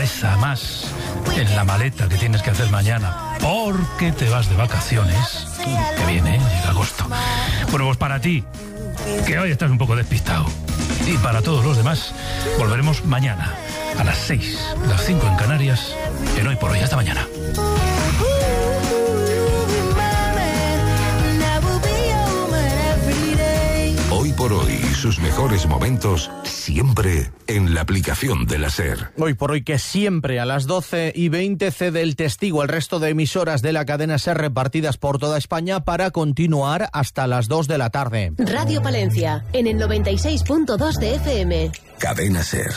cabeza más en la maleta que tienes que hacer mañana, porque te vas de vacaciones, que viene, llega agosto. Bueno, pues para ti, que hoy estás un poco despistado, y para todos los demás, volveremos mañana a las 6, las 5 en Canarias, en Hoy por Hoy. Hasta mañana. Hoy por Hoy, sus mejores momentos siempre en la aplicación de la SER. Hoy por Hoy, que siempre a las 12:20 cede el testigo al resto de emisoras de la cadena SER repartidas por toda España para continuar hasta las 2 de la tarde. Radio Palencia, en el 96.2 de FM. Cadena SER.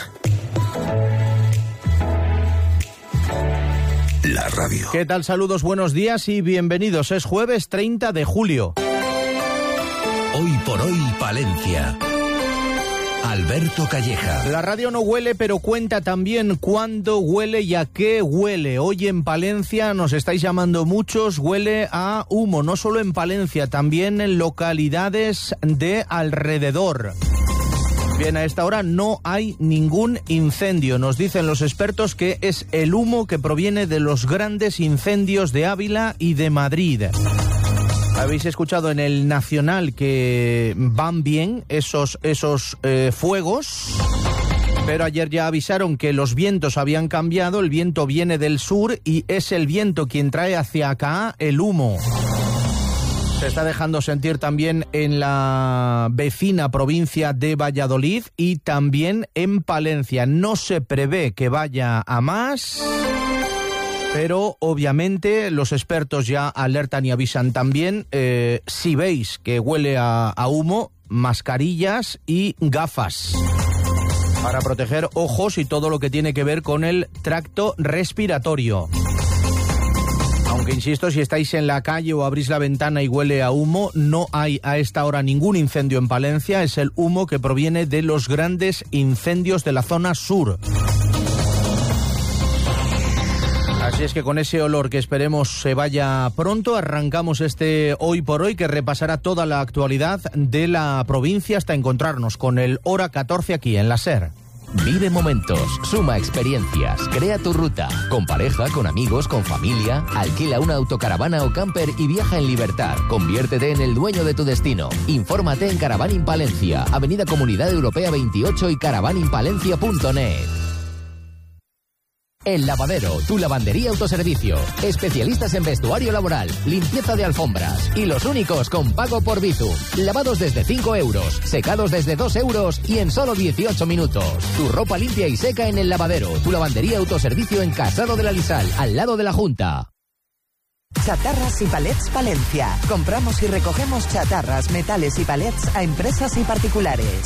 La radio. ¿Qué tal? Saludos, buenos días y bienvenidos. Es jueves 30 de julio. Hoy por Hoy, Palencia. Alberto Calleja. La radio no huele, pero cuenta también cuándo huele y a qué huele. Hoy en Palencia, nos estáis llamando muchos, huele a humo, no solo en Palencia, también en localidades de alrededor. Bien, a esta hora no hay ningún incendio. Nos dicen los expertos que es el humo que proviene de los grandes incendios de Ávila y de Madrid. Habéis escuchado en el Nacional que van bien esos fuegos, pero ayer ya avisaron que los vientos habían cambiado, el viento viene del sur y es el viento quien trae hacia acá el humo. Se está dejando sentir también en la vecina provincia de Valladolid y también en Palencia. No se prevé que vaya a más, pero obviamente los expertos ya alertan y avisan también, si veis que huele a humo, mascarillas y gafas para proteger ojos y todo lo que tiene que ver con el tracto respiratorio. Aunque insisto, si estáis en la calle o abrís la ventana y huele a humo, no hay a esta hora ningún incendio en Palencia, es el humo que proviene de los grandes incendios de la zona sur. Así es que con ese olor que esperemos se vaya pronto, arrancamos este Hoy por Hoy que repasará toda la actualidad de la provincia hasta encontrarnos con el Hora 14 aquí en la SER. Vive momentos, suma experiencias, crea tu ruta. Con pareja, con amigos, con familia. Alquila una autocaravana o camper y viaja en libertad. Conviértete en el dueño de tu destino. Infórmate en Caravaning Palencia, Avenida Comunidad Europea 28 y caravaningpalencia.net. El Lavadero, tu lavandería autoservicio. Especialistas en vestuario laboral, limpieza de alfombras y los únicos con pago por Bizum. Lavados desde 5 euros, secados desde 2 euros y en solo 18 minutos. Tu ropa limpia y seca en El Lavadero, tu lavandería autoservicio en Casado de la Lisal, al lado de la Junta. Chatarras y Palets Palencia. Compramos y recogemos chatarras, metales y palets a empresas y particulares.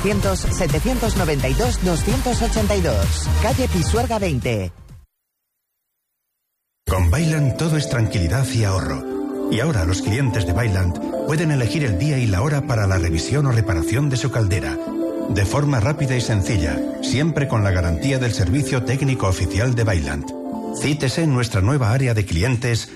600-792-282. Calle Pisuerga 20. Con Vaillant todo es tranquilidad y ahorro. Y ahora los clientes de Vaillant pueden elegir el día y la hora para la revisión o reparación de su caldera. De forma rápida y sencilla, siempre con la garantía del servicio técnico oficial de Vaillant. Cítese en nuestra nueva área de clientes,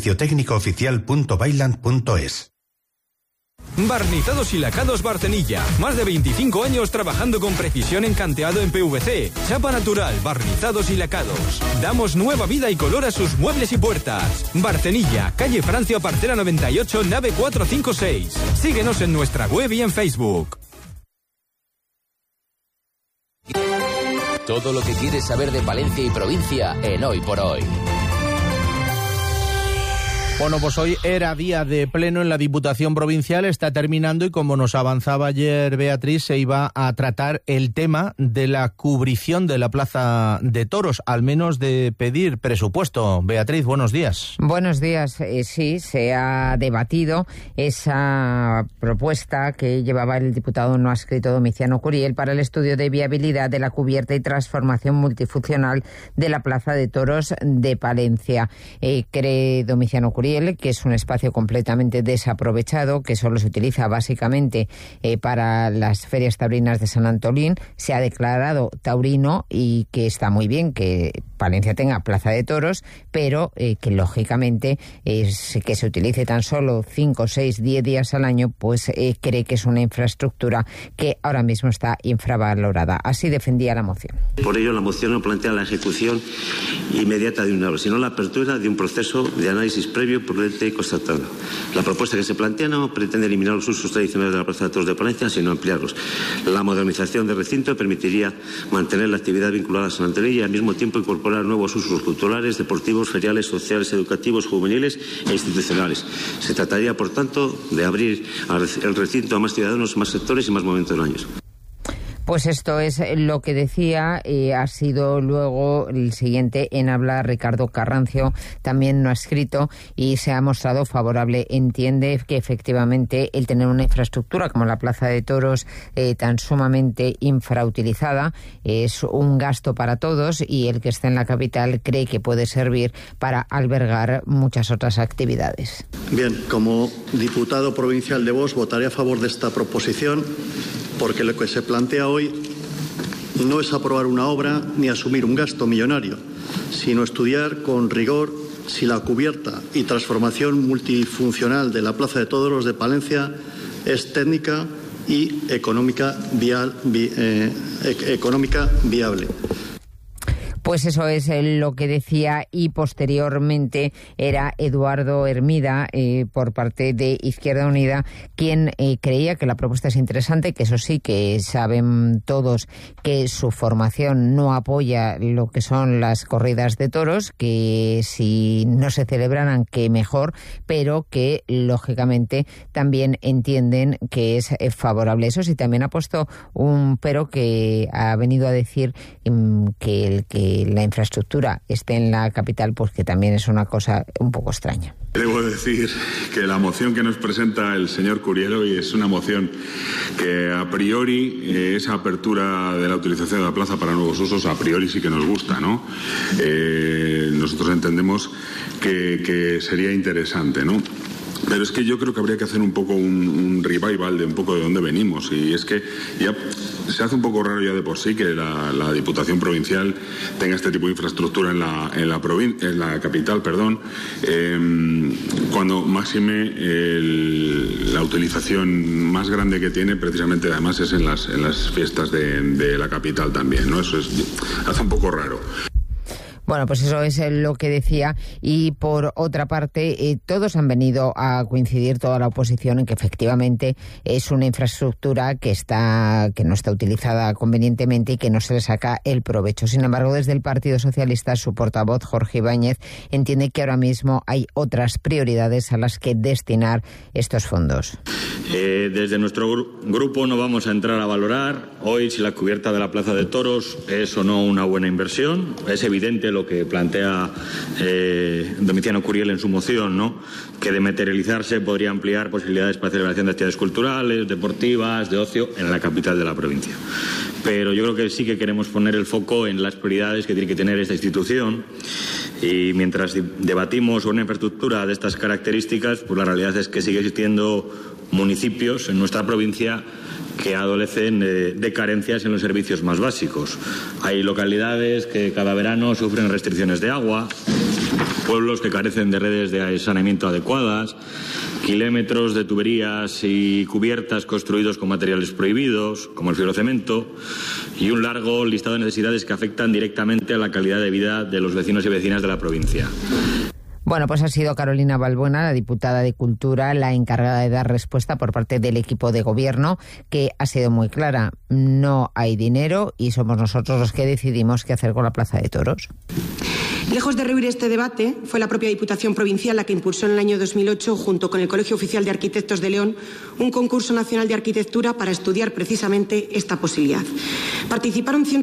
serviciotecnicooficial.vaillant.es. Barnizados y lacados Barcenilla. Más de 25 años trabajando con precisión en canteado en PVC. Chapa natural, barnizados y lacados. Damos nueva vida y color a sus muebles y puertas. Barcenilla, calle Francia Parcela 98, nave 456. Síguenos en nuestra web y en Facebook. Todo lo que quieres saber de Palencia y provincia en Hoy por Hoy. Bueno, pues hoy era día de pleno en la Diputación Provincial, está terminando y como nos avanzaba ayer Beatriz, se iba a tratar el tema de la cubrición de la Plaza de Toros, al menos de pedir presupuesto. Beatriz, buenos días. Buenos días, sí, se ha debatido esa propuesta que llevaba el diputado no adscrito Domiciano Curiel para el estudio de viabilidad de la cubierta y transformación multifuncional de la Plaza de Toros de Palencia. Cree Domiciano Curiel que es un espacio completamente desaprovechado, que solo se utiliza básicamente para las ferias taurinas de San Antolín, se ha declarado taurino y que está muy bien, que Palencia tenga plaza de toros, pero que lógicamente que se utilice tan solo 5, 6, 10 días al año, pues cree que es una infraestructura que ahora mismo está infravalorada. Así defendía la moción. Por ello, la moción no plantea la ejecución inmediata de una obra, sino la apertura de un proceso de análisis previo, prudente y constatado. La propuesta que se plantea no pretende eliminar los usos tradicionales de la plaza de toros de Palencia, sino ampliarlos. La modernización del recinto permitiría mantener la actividad vinculada a San Antonio y al mismo tiempo incorporar nuevos usos culturales, deportivos, feriales, sociales, educativos, juveniles e institucionales. Se trataría, por tanto, de abrir el recinto a más ciudadanos, más sectores y más momentos del año. Pues esto es lo que decía. Ha sido luego el siguiente en hablar Ricardo Carrancio, también no ha escrito y se ha mostrado favorable. Entiende que efectivamente el tener una infraestructura como la Plaza de Toros tan sumamente infrautilizada es un gasto para todos, y el que esté en la capital cree que puede servir para albergar muchas otras actividades. Bien, como diputado provincial de Vox votaré a favor de esta proposición, porque lo que se plantea hoy no es aprobar una obra ni asumir un gasto millonario, sino estudiar con rigor si la cubierta y transformación multifuncional de la Plaza de Toros de Palencia es técnica y económica viable. Pues eso es lo que decía, y posteriormente era Eduardo Hermida, por parte de Izquierda Unida, quien creía que la propuesta es interesante, que eso sí, que saben todos que su formación no apoya lo que son las corridas de toros, que si no se celebraran que mejor, pero que lógicamente también entienden que es favorable. Eso sí, también ha puesto un pero, que ha venido a decir que la infraestructura esté en la capital, pues que también es una cosa un poco extraña. Debo decir que la moción que nos presenta el señor Curiel hoy es una moción que a priori esa apertura de la utilización de la plaza para nuevos usos a priori sí que nos gusta, ¿no? Nosotros entendemos que sería interesante, ¿no? Pero es que yo creo que habría que hacer un poco un revival de un poco de dónde venimos, y es que ya se hace un poco raro ya de por sí que la Diputación Provincial tenga este tipo de infraestructura en la capital, cuando máxime la utilización más grande que tiene precisamente además es en las fiestas de la capital también, ¿no? Eso hace un poco raro. Bueno, pues eso es lo que decía. Y por otra parte, todos han venido a coincidir, toda la oposición, en que efectivamente es una infraestructura que no está utilizada convenientemente y que no se le saca el provecho. Sin embargo, desde el Partido Socialista, su portavoz, Jorge Ibáñez, entiende que ahora mismo hay otras prioridades a las que destinar estos fondos. Desde nuestro grupo no vamos a entrar a valorar hoy si la cubierta de la Plaza de Toros es o no una buena inversión. Es evidente lo que plantea Domiciano Curiel en su moción, ¿no? Que de materializarse podría ampliar posibilidades para celebración de actividades culturales, deportivas, de ocio en la capital de la provincia. Pero yo creo que sí que queremos poner el foco en las prioridades que tiene que tener esta institución, y mientras debatimos una infraestructura de estas características, pues la realidad es que sigue existiendo municipios en nuestra provincia que adolecen de carencias en los servicios más básicos. Hay localidades que cada verano sufren restricciones de agua, pueblos que carecen de redes de saneamiento adecuadas, kilómetros de tuberías y cubiertas construidos con materiales prohibidos, como el fibrocemento, y un largo listado de necesidades que afectan directamente a la calidad de vida de los vecinos y vecinas de la provincia. Bueno, pues ha sido Carolina Balbuena, la diputada de Cultura, la encargada de dar respuesta por parte del equipo de gobierno, que ha sido muy clara. No hay dinero y somos nosotros los que decidimos qué hacer con la Plaza de Toros. Lejos de rehuir este debate, fue la propia Diputación Provincial la que impulsó en el año 2008, junto con el Colegio Oficial de Arquitectos de León, un concurso nacional de arquitectura para estudiar precisamente esta posibilidad. Participaron